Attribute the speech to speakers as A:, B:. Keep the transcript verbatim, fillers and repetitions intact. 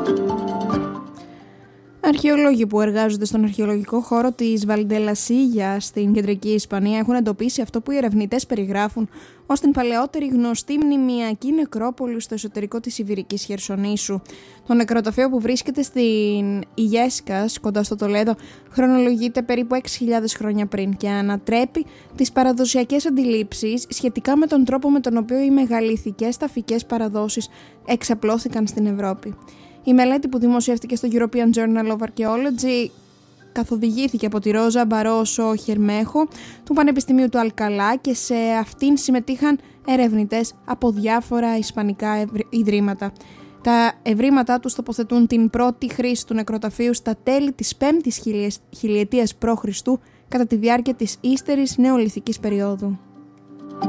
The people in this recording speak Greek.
A: Αρχαιολόγοι που εργάζονται στον αρχαιολογικό χώρο της Βαλντελασίγια στην κεντρική Ισπανία έχουν εντοπίσει αυτό που οι ερευνητές περιγράφουν ως την παλαιότερη γνωστή μνημειακή νεκρόπολη στο εσωτερικό της Ιβηρικής Χερσονήσου. Το νεκροταφείο που βρίσκεται στην Ιγέσκας, κοντά στο Τολέδο, χρονολογείται περίπου έξι χιλιάδες χρόνια πριν και ανατρέπει τις παραδοσιακές αντιλήψεις σχετικά με τον τρόπο με τον οποίο οι μεγαλειθικές ταφικές παραδόσεις εξαπλώθηκαν στην Ευρώπη. Η μελέτη που δημοσιεύτηκε στο European Journal of Archaeology καθοδηγήθηκε από τη Ρόζα Μπαρόσο Χερμέχο του Πανεπιστημίου του Αλκαλά και σε αυτήν συμμετείχαν ερευνητές από διάφορα ισπανικά ιδρύματα. Τα ευρήματά τους τοποθετούν την πρώτη χρήση του νεκροταφείου στα τέλη της πέμπτης χιλιετίας π.Χ. κατά τη διάρκεια της ύστερης νεολιθικής περίοδου.